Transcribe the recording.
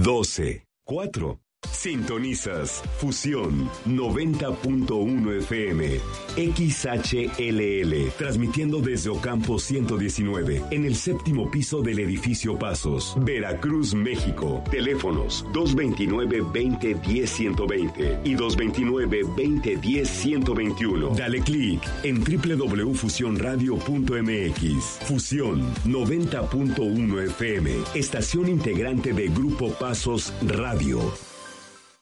12, 4. Sintonizas Fusión 90.1 FM, XHLL, transmitiendo desde Ocampo 119, en el 7º piso del edificio Pasos, Veracruz, México. Teléfonos 229-2010-120 y 229-2010-121. Dale clic en www.fusionradio.mx. Fusión 90.1 FM, estación integrante de Grupo Pasos Radio.